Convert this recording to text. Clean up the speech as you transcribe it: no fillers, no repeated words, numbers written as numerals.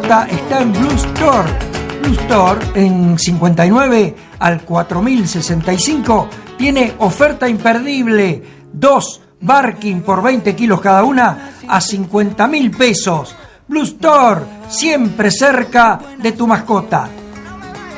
mascota está en Blue Store. Blue Store en 59 al 4065 tiene oferta imperdible. 2 Barking por 20 kilos cada una a 50.000 pesos. Blue Store, siempre cerca de tu mascota.